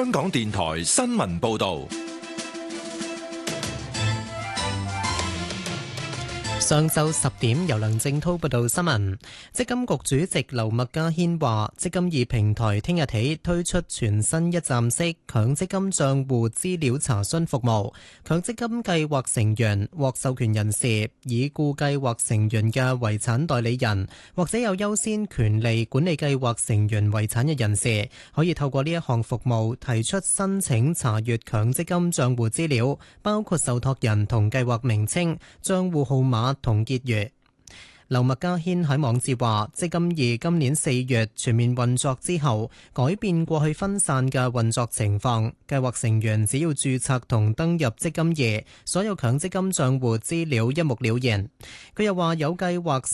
香港電台新聞報道。 上晝10點，由梁正滔報道新聞。積金局主席劉麥嘉軒話，積金易平台聽日起推出全新一站式強積金帳戶資料查詢服務，強積金計劃成員、獲授權人士、已故計劃成員嘅遺產代理人，或者有優先權利管理計劃成員遺產嘅人士，可以透過呢一項服務提出申請查閱強積金帳戶資料，包括受託人同計劃名稱、帳戶號碼同結餘。劉麥嘉軒喺網誌話，積金易今年4月全面運作之後，改變過去分散嘅運作情況。計劃成員只要註冊同登入積金易，所有強積金帳戶資料一目了然。佢又話有計劃